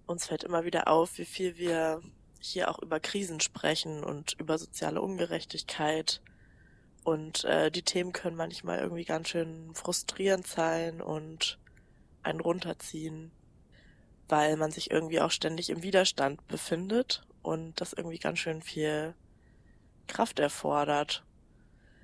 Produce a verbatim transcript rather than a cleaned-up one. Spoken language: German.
uns fällt immer wieder auf, wie viel wir hier auch über Krisen sprechen und über soziale Ungerechtigkeit. Und äh, die Themen können manchmal irgendwie ganz schön frustrierend sein und einen runterziehen, weil man sich irgendwie auch ständig im Widerstand befindet und das irgendwie ganz schön viel Kraft erfordert.